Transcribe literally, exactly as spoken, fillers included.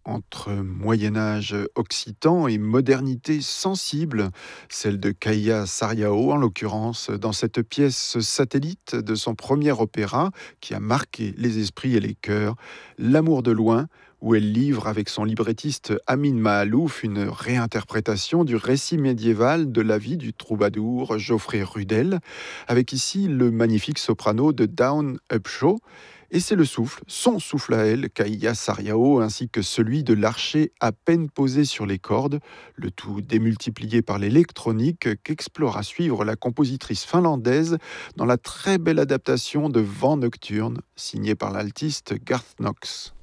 Entre Moyen-Âge occitan et modernité sensible, celle de Kaija Saariaho en l'occurrence, dans cette pièce satellite de son premier opéra qui a marqué les esprits et les cœurs, L'amour de loin, où elle livre avec son librettiste Amin Maalouf une réinterprétation du récit médiéval de la vie du troubadour Geoffrey Rudel, avec ici le magnifique soprano de Dawn Upshaw. Et c'est le souffle, son souffle à elle, Kaija Saariaho, ainsi que celui de l'archer à peine posé sur les cordes, le tout démultiplié par l'électronique qu'explore à suivre la compositrice finlandaise dans la très belle adaptation de Vent nocturne, signée par l'altiste Garth Knox.